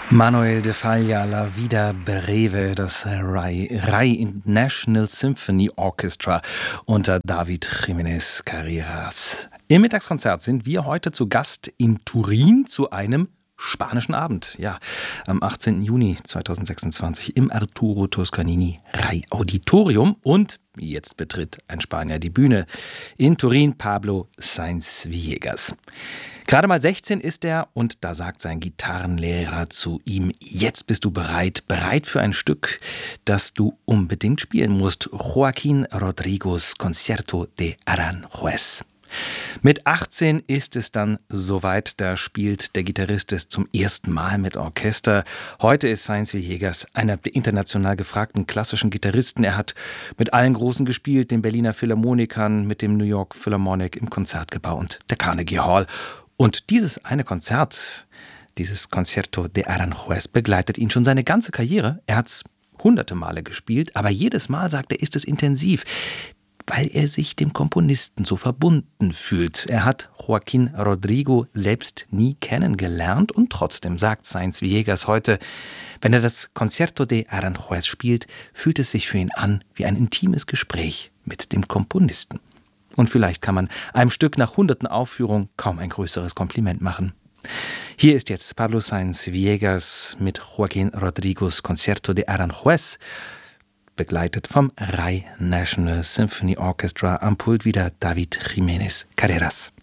Manuel de Falla, La Vida Breve, das Rai National Symphony Orchestra unter David Jiménez Carreras. Im Mittagskonzert sind wir heute zu Gast in Turin zu einem spanischen Abend. Ja, am 18. Juni 2026 im Arturo Toscanini Rai Auditorium. Und jetzt betritt ein Spanier die Bühne. In Turin Pablo Sáenz Villegas. Gerade mal 16 ist er und da sagt sein Gitarrenlehrer zu ihm: Jetzt bist du bereit für ein Stück, das du unbedingt spielen musst. Joaquín Rodrigos Concierto de Aranjuez. Mit 18 ist es dann soweit, da spielt der Gitarrist es zum ersten Mal mit Orchester. Heute ist Sáenz Villegas einer der international gefragten klassischen Gitarristen. Er hat mit allen Großen gespielt, den Berliner Philharmonikern, mit dem New York Philharmonic im Konzertgebäude und der Carnegie Hall. Und dieses eine Konzert, dieses Concierto de Aranjuez, begleitet ihn schon seine ganze Karriere. Er hat es hunderte Male gespielt, aber jedes Mal, sagt er, ist es intensiv, weil er sich dem Komponisten so verbunden fühlt. Er hat Joaquín Rodrigo selbst nie kennengelernt und trotzdem sagt Sáenz Villegas heute, wenn er das Concierto de Aranjuez spielt, fühlt es sich für ihn an wie ein intimes Gespräch mit dem Komponisten. Und vielleicht kann man einem Stück nach hunderten Aufführungen kaum ein größeres Kompliment machen. Hier ist jetzt Pablo Sáenz Villegas mit Joaquín Rodrigos Concierto de Aranjuez, begleitet vom Rai National Symphony Orchestra, am Pult wieder David Jiménez Carreras.